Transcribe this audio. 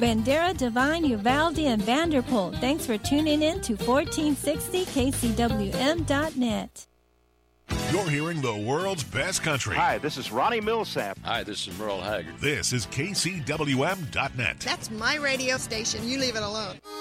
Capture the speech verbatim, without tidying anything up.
Bandera, Divine, Uvalde, and Vanderpool. Thanks for tuning in to fourteen sixty K C W M dot net. You're hearing the world's best country. Hi, this is Ronnie Millsap. Hi, this is Merle Haggard. This is K C W M dot net. That's my radio station. You leave it alone.